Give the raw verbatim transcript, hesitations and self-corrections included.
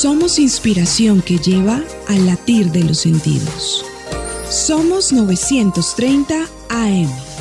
Somos inspiración que lleva al latir de los sentidos. Somos novecientos treinta A M.